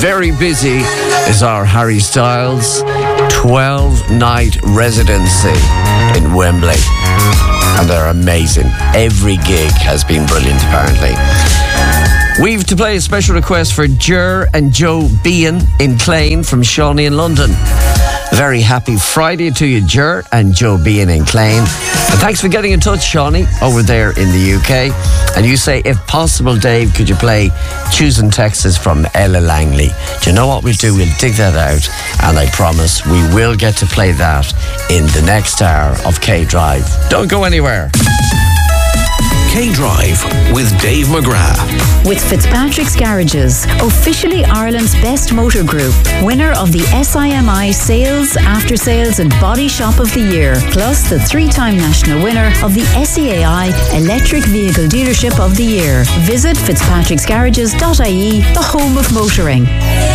very busy is our Harry Styles 12-night residency in Wembley. And they're amazing. Every gig has been brilliant, apparently. We've to play a special request for Ger and Joe Bean in Clane from Shawnee in London. Very happy Friday to you, Ger and Joe Bean in Clane. And thanks for getting in touch, Shawnee, over there in the UK. And you say, if possible, Dave, could you play Choosing Texas from Ella Langley? Do you know what we'll do? We'll dig that out. And I promise we will get to play that in the next hour of K-Drive. Don't go anywhere. K-Drive with Dave McGrath. With Fitzpatrick's Garages, officially Ireland's best motor group, winner of the SIMI Sales, After Sales and Body Shop of the Year, plus the 3-time national winner of the SEAI Electric Vehicle Dealership of the Year. Visit fitzpatricksgarages.ie, the home of motoring.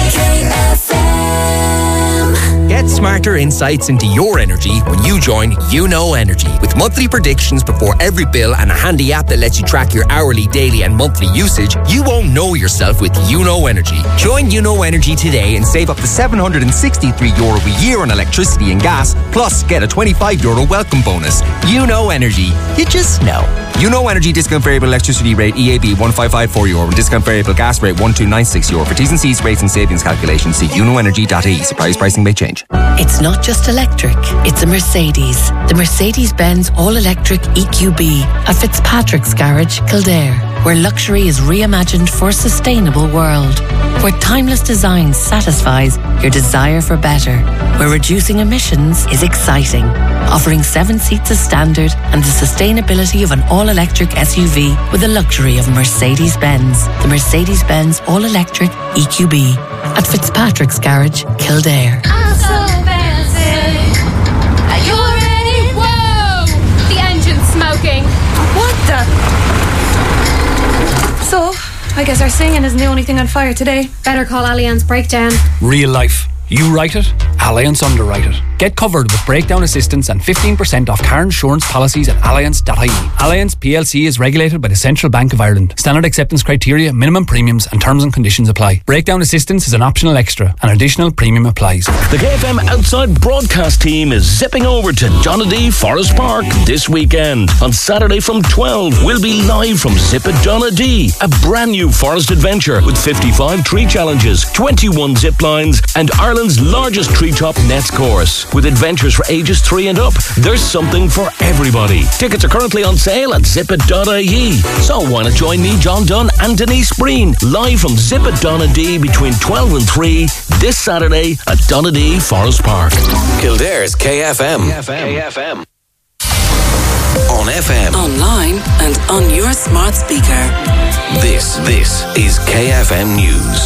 Get smarter insights into your energy when you join YouKnow Energy. With monthly predictions before every bill and a handy app that lets you track your hourly, daily and monthly usage, you won't know yourself with YouKnow Energy. Join YouKnow Energy today and save up to €763 a year on electricity and gas, plus get a €25 welcome bonus. YouKnow Energy. You just know. YouKnow Energy discount variable electricity rate EAB €1554 and discount variable gas rate €1296. For T's and C's rates and savings calculations, see youknowenergy.ie. Surprise pricing may change. It's not just electric, it's a Mercedes. The Mercedes-Benz all-electric EQB at Fitzpatrick's Garage, Kildare, where luxury is reimagined for a sustainable world, where timeless design satisfies your desire for better, where reducing emissions is exciting, offering 7 seats as standard and the sustainability of an all-electric SUV with the luxury of Mercedes-Benz. The Mercedes-Benz all-electric EQB at Fitzpatrick's Garage, Kildare. I'm so fancy. Are you ready? Whoa! The engine's smoking. What the? So, I guess our singing isn't the only thing on fire today. Better call Allianz Breakdown. Real life. You write it, Allianz underwrite it. Get covered with breakdown assistance and 15% off car insurance policies at allianz.ie. Allianz PLC is regulated by the Central Bank of Ireland. Standard acceptance criteria, minimum premiums and terms and conditions apply. Breakdown assistance is an optional extra. An additional premium applies. The KFM Outside Broadcast team is zipping over to Donadea Forest Park this weekend. On Saturday from 12, we'll be live from Zip at Donadea, a brand new forest adventure with 55 tree challenges, 21 zip lines and Ireland's largest treetop nets course. With adventures for ages 3 and up, there's something for everybody. Tickets are currently on sale at zip.ie. So why not join me, John Dunn and Denise Breen, live from Zip at Donadea between 12 and 3 this Saturday at Donadea Forest Park. Kildare's KFM. KFM. On FM. Online and on your smart speaker. This is KFM News.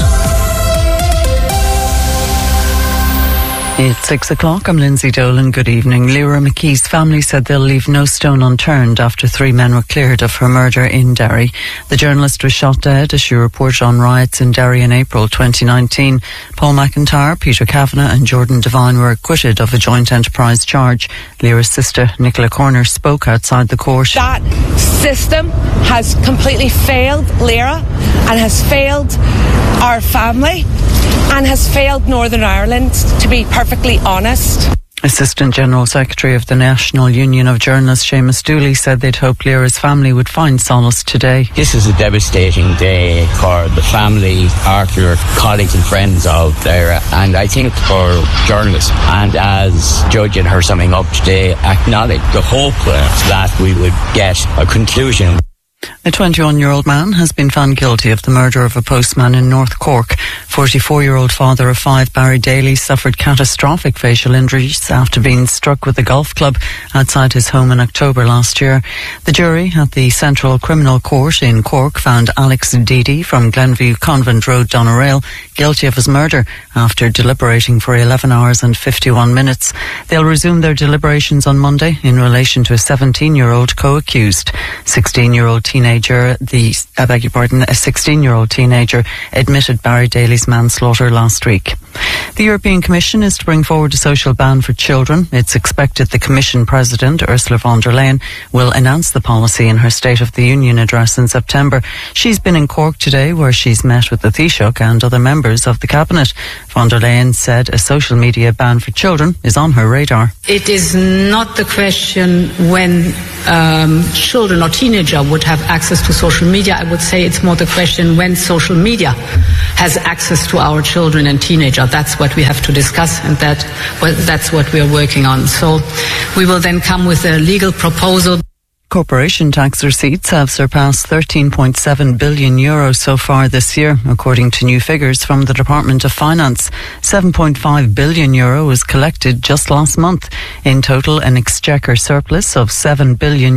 It's 6 o'clock. I'm Lindsay Dolan. Good evening. Lyra McKee's family said they'll leave no stone unturned after 3 men were cleared of her murder in Derry. The journalist was shot dead as she reported on riots in Derry in April 2019. Paul McIntyre, Peter Kavanagh and Jordan Devine were acquitted of a joint enterprise charge. Lyra's sister, Nicola Corner, spoke outside the court. That system has completely failed Lyra and has failed our family and has failed Northern Ireland, to be perfectly honest. Assistant General Secretary of the National Union of Journalists, Seamus Dooley, said they'd hoped Lyra's family would find solace today. This is a devastating day for the family, Arthur, colleagues and friends of Lyra, and I think for journalists, and as judging her summing up today, acknowledge the hope that we would get a conclusion. A 21-year-old man has been found guilty of the murder of a postman in North Cork. 44-year-old father of 5, Barry Daly, suffered catastrophic facial injuries after being struck with a golf club outside his home in October last year. The jury at the Central Criminal Court in Cork found Alex Deedy from Glenview Convent Road, Doneraile, guilty of his murder after deliberating for 11 hours and 51 minutes. They'll resume their deliberations on Monday in relation to a 17-year-old co-accused. 16-year-old 16-year-old teenager admitted Barry Daly's manslaughter last week. The European Commission is to bring forward a social ban for children. It's expected the Commission President, Ursula von der Leyen, will announce the policy in her State of the Union address in September. She's been in Cork today, where she's met with the Taoiseach and other members of the Cabinet. Von der Leyen said a social media ban for children is on her radar. It is not the question when children or teenagers would have access to social media. I would say it's more the question when social media has access to our children and teenagers. That's what we have to discuss, and that's what we are working on. So we will then come with a legal proposal. Corporation tax receipts have surpassed €13.7 billion so far this year, according to new figures from the Department of Finance. €7.5 billion was collected just last month. In total, an exchequer surplus of €0.7 billion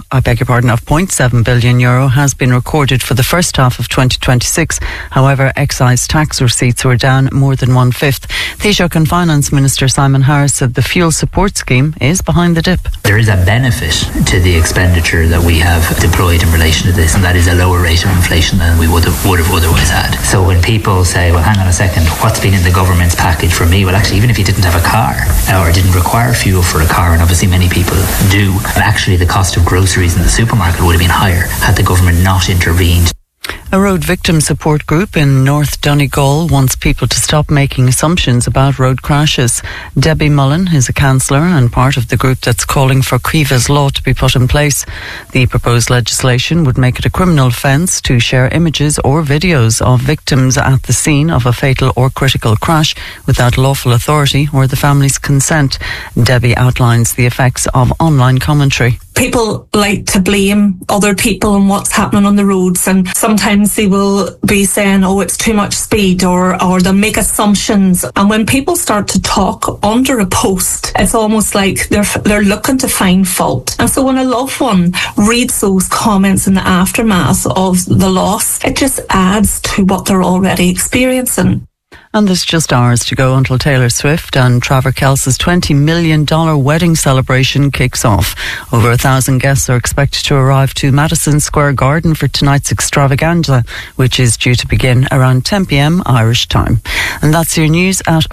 has been recorded for the first half of 2026. However, excise tax receipts were down more than 1/5. Taoiseach and Finance Minister Simon Harris said the fuel support scheme is behind the dip. There is a benefit to the expenditure that we have deployed in relation to this, and that is a lower rate of inflation than we would have otherwise had. So when people say, well, hang on a second, what's been in the government's package for me? Well, actually, even if you didn't have a car or didn't require fuel for a car, and obviously many people do, actually the cost of groceries in the supermarket would have been higher had the government not intervened. A road victim support group in North Donegal wants people to stop making assumptions about road crashes. Debbie Mullen is a councillor and part of the group that's calling for Cuiva's law to be put in place. The proposed legislation would make it a criminal offence to share images or videos of victims at the scene of a fatal or critical crash without lawful authority or the family's consent. Debbie outlines the effects of online commentary. People like to blame other people and what's happening on the roads, and sometimes they will be saying, oh, it's too much speed, or they'll make assumptions. And when people start to talk under a post, it's almost like they're looking to find fault. And so when a loved one reads those comments in the aftermath of the loss, it just adds to what they're already experiencing. And there's just hours to go until Taylor Swift and Trevor Kelce's $20 million wedding celebration kicks off. Over 1,000 guests are expected to arrive to Madison Square Garden for tonight's extravaganza, which is due to begin around 10 p.m. Irish time. And that's your news at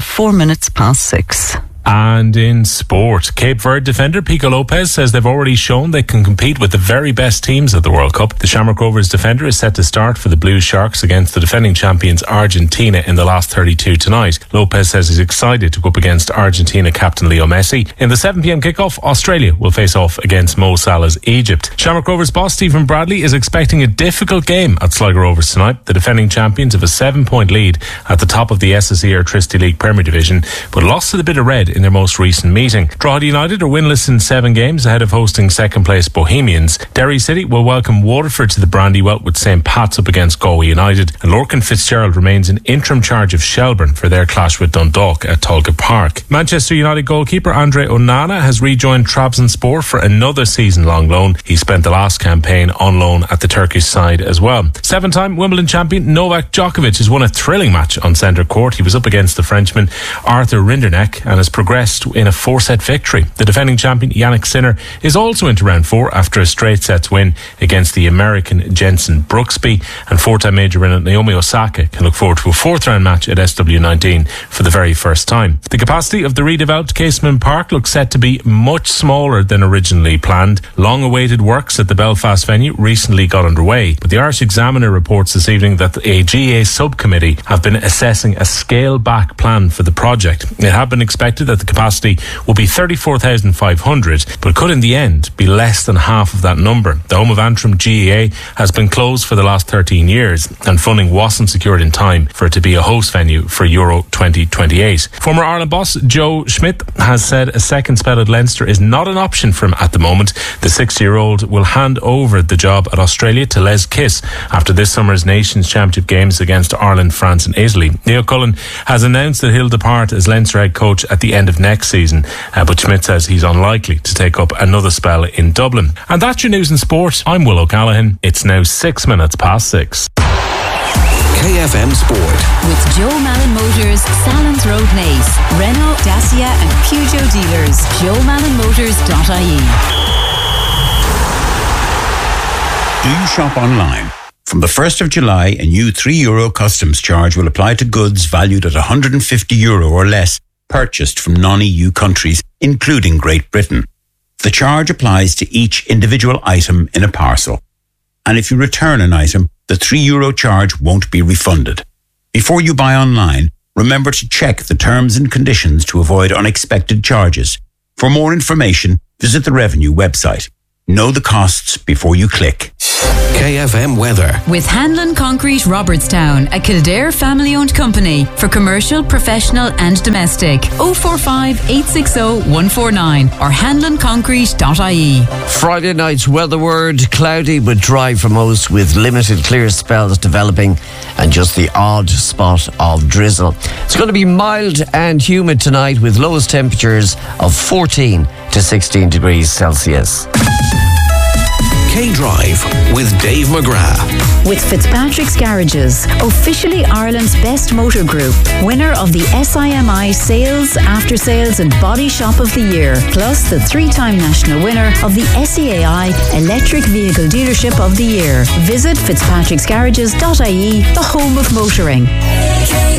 6:04. And in sport, Cape Verde defender Pico Lopez says they've already shown they can compete with the very best teams at the World Cup. The Shamrock Rovers defender is set to start for the Blue Sharks against the defending champions Argentina in the last 32 tonight. Lopez says he's excited to go up against Argentina captain Leo Messi. In the 7 p.m. kickoff, Australia will face off against Mo Salah's Egypt. Shamrock Rovers boss Stephen Bradley is expecting a difficult game at Sligo Rovers tonight. The defending champions have a 7-point lead at the top of the SSE Airtricity League Premier Division, but lost to the Bit of Red in their most recent meeting. Drogheda United are winless in 7 games ahead of hosting second place Bohemians. Derry City will welcome Waterford to the Brandywell with St Pat's up against Galway United, and Lorcan Fitzgerald remains in interim charge of Shelbourne for their clash with Dundalk at Tolka Park. Manchester United goalkeeper Andre Onana has rejoined Trabzonspor for another season-long loan. He spent the last campaign on loan at the Turkish side as well. 7-time Wimbledon champion Novak Djokovic has won a thrilling match on centre court. He was up against the Frenchman Arthur Rinderknecht and has progressed in a 4-set victory. The defending champion Yannick Sinner is also into round 4 after a straight sets win against the American Jensen Brooksby, and 4-time major winner Naomi Osaka can look forward to a 4th round match at SW19 for the very first time. The capacity of the redeveloped Casement Park looks set to be much smaller than originally planned. Long-awaited works at the Belfast venue recently got underway, but the Irish Examiner reports this evening that a GA subcommittee have been assessing a scale-back plan for the project. It had been expected that the capacity will be 34,500, but could in the end be less than half of that number. The home of Antrim GAA has been closed for the last 13 years, and funding wasn't secured in time for it to be a host venue for Euro 2028. Former Ireland boss Joe Schmidt has said a second spell at Leinster is not an option for him at the moment. The 60-year-old will hand over the job at Australia to Les Kiss after this summer's Nations Championship games against Ireland, France and Italy. Neil Cullen has announced that he'll depart as Leinster head coach at the end of next season, but Schmidt says he's unlikely to take up another spell in Dublin. And that's your news in sport. I'm Will O'Callaghan. It's now 6 minutes past 6. KFM Sport. With Joe Malin Motors, Salons Road Naas, Renault, Dacia and Peugeot dealers. JoeMallinMotors.ie. Do you shop online? From the 1st of July, a new €3 customs charge will apply to goods valued at €150 or less purchased from non-EU countries, including Great Britain. The charge applies to each individual item in a parcel. And if you return an item, the €3 charge won't be refunded. Before you buy online, remember to check the terms and conditions to avoid unexpected charges. For more information, visit the Revenue website. Know the costs before you click. KFM weather. With Hanlon Concrete Robertstown, a Kildare family-owned company for commercial, professional and domestic. 045 860 149 or hanlonconcrete.ie. Friday night's weather word, cloudy but dry for most, with limited clear spells developing and just the odd spot of drizzle. It's going to be mild and humid tonight with lowest temperatures of 14 to 16 degrees Celsius. K-Drive with Dave McGrath. With Fitzpatrick's Garages, officially Ireland's best motor group, winner of the SIMI Sales, After Sales and Body Shop of the Year, plus the 3-time national winner of the SEAI Electric Vehicle Dealership of the Year. Visit fitzpatricksgarages.ie, the home of motoring.